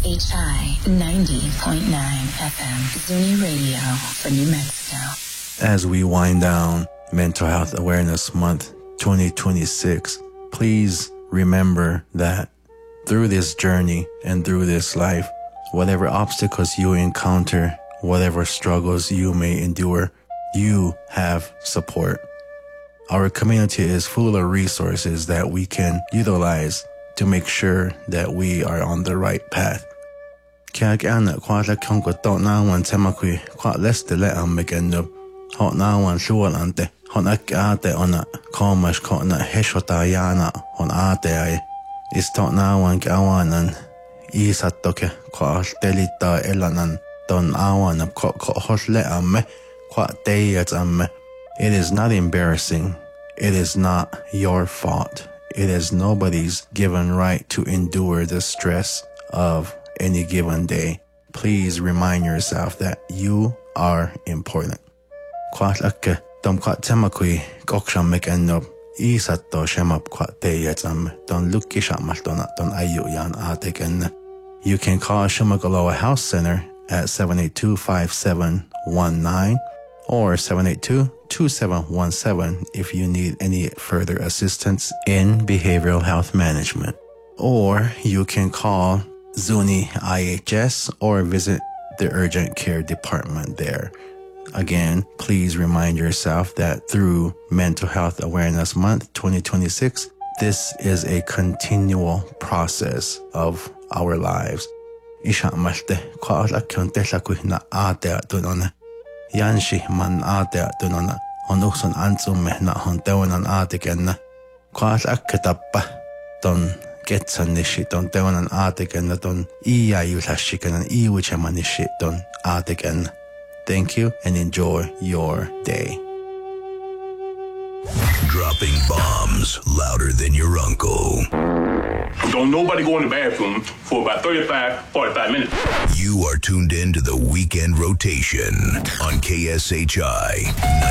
KSHI 90.9 FM, Zuni Radio for New Mexico. As we wind down Mental Health Awareness Month 2026, please remember that through this journey and through this life, whatever obstacles you encounter, whatever struggles you may endure, you have support. Our community is full of resources that we can utilize to make sure that we are on the right path. Kaya ana kwa la kong ko to na wan temakui kwa leste le am megendo hot na wan shual ante hon akate ona komash ko na heshota yana on ate ai is to na wan kawanan isatoke kwa delita elanan don awan up ko hosle amme kwa deyat amme. It is not embarrassing. It is not your fault. It is nobody's given right to endure the stress of any given day. Please remind yourself that you are important. Kwat lakke dom kwat temakui koksham mekennop isatto shemap kwat teyatsam don lukishamal don ayu yan ateken. You can call Shumagaloa House Center at 782-5719 or 782-2717 if you need any further assistance in behavioral health management. Or you can call Zuni IHS or visit the urgent care department there. Again, please remind yourself that through Mental Health Awareness Month 2026, this is a continual process of our lives. Isha malte kwa la kyonte la kuhna ate dunona. Yanshi man ate dunona. Onukson ansum mehna honteonan ate kenna. Kwa la ketappa don getsan nishi don teonan ate kenna don iya yulashi kenan iwichamanishi don ate kenna. Thank you and enjoy your day. Dropping bombs louder than your uncle. Don't nobody go in the bathroom for about 45 minutes. You are tuned in to the Weekend Rotation on KSHI